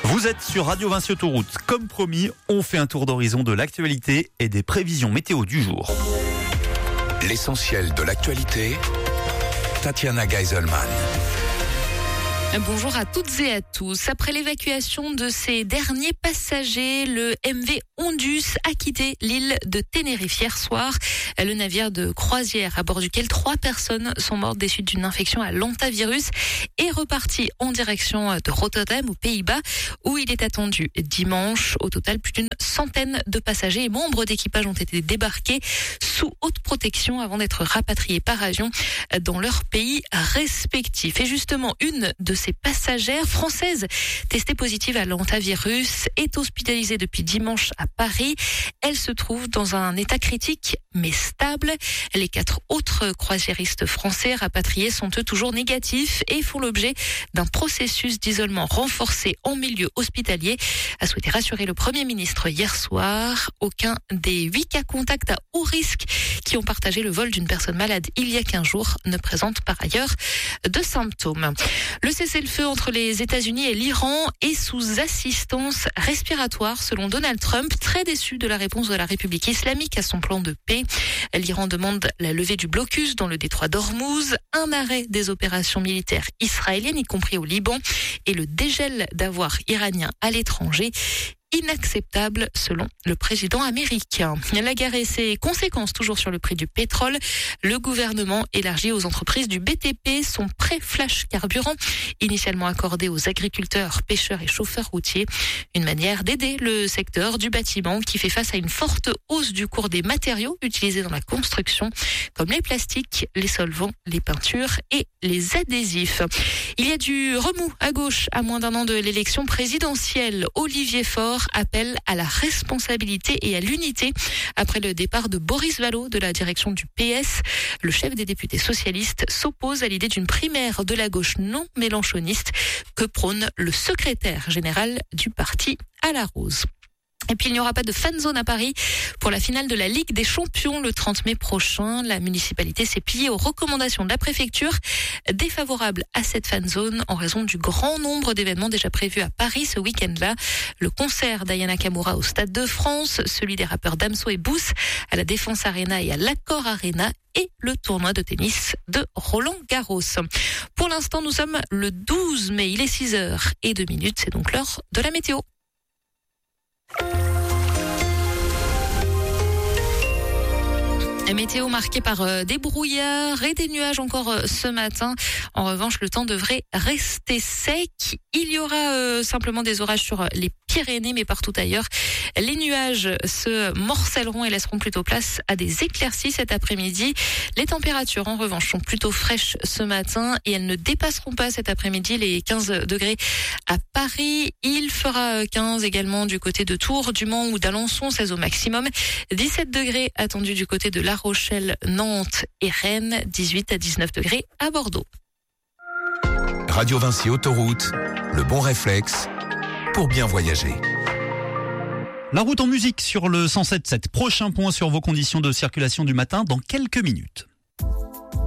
Vous êtes sur Radio Vinci Autoroute. Comme promis, on fait un tour d'horizon de l'actualité et des prévisions météo du jour. L'essentiel de l'actualité, Tatiana Geiselman. Bonjour à toutes et à tous. Après l'évacuation de ces derniers passagers, le MV Ondus a quitté l'île de Tenerife hier soir. Le navire de croisière à bord duquel 3 personnes sont mortes des suites d'une infection à l'hantavirus est reparti en direction de Rotterdam aux Pays-Bas où il est attendu dimanche. Au total, plus d'une centaine de passagers et membres d'équipage ont été débarqués sous haute protection avant d'être rapatriés par avion dans leur pays respectifs. Et justement, une de ces passagères françaises testée positive à l'hantavirus est hospitalisée depuis dimanche à Paris. Elle se trouve dans un état critique mais stable. Les 4 autres croisiéristes français rapatriés sont eux toujours négatifs et font l'objet d'un processus d'isolement renforcé en milieu hospitalier, a souhaité rassurer le Premier ministre hier soir. Aucun des 8 cas contacts à haut risque qui ont partagé le vol d'une personne malade il y a 15 jours ne présente par ailleurs de symptômes. Le cessez-le-feu entre les États-Unis et l'Iran est sous assistance respiratoire selon Donald Trump, très déçu de la réponse de la République islamique à son plan de paix. L'Iran demande la levée du blocus dans le détroit d'Ormuz, un arrêt des opérations militaires israéliennes, y compris au Liban, et le dégel d'avoirs iraniens à l'étranger. Inacceptable selon le président américain. La guerre et ses conséquences toujours sur le prix du pétrole. Le gouvernement élargit aux entreprises du BTP son prêt flash carburant, initialement accordé aux agriculteurs, pêcheurs et chauffeurs routiers. Une manière d'aider le secteur du bâtiment qui fait face à une forte hausse du cours des matériaux utilisés dans la construction, comme les plastiques, les solvants, les peintures et les adhésifs. Il y a du remous à gauche à moins d'un an de l'élection présidentielle. Olivier Faure appelle à la responsabilité et à l'unité après le départ de Boris Vallaud de la direction du PS. Le chef des députés socialistes s'oppose à l'idée d'une primaire de la gauche non mélenchoniste que prône le secrétaire général du parti à la Rose. Et puis il n'y aura pas de fan zone à Paris pour la finale de la Ligue des Champions le 30 mai prochain. La municipalité s'est pliée aux recommandations de la préfecture défavorable à cette fan zone en raison du grand nombre d'événements déjà prévus à Paris ce week-end-là. Le concert d'Ayana Kamura au Stade de France, celui des rappeurs Damso et Booth à la Défense Arena et à l'Accor Arena et le tournoi de tennis de Roland Garros. Pour l'instant, nous sommes le 12 mai, il est 6h02, c'est donc l'heure de la météo. La météo marquée par des brouillards et des nuages encore ce matin. En revanche, le temps devrait rester sec. Il y aura simplement des orages sur les Pyrénées, mais partout ailleurs. Les nuages se morcelleront et laisseront plutôt place à des éclaircies cet après-midi. Les températures, en revanche, sont plutôt fraîches ce matin et elles ne dépasseront pas cet après-midi les 15 degrés à Paris. Il fera 15 également du côté de Tours, du Mans ou d'Alençon, 16 au maximum. 17 degrés attendus du côté de La Rochelle, Nantes et Rennes, 18 à 19 degrés à Bordeaux. Radio Vinci Autoroute, le bon réflexe pour bien voyager. La route en musique sur le 107.7. Prochain point sur vos conditions de circulation du matin dans quelques minutes.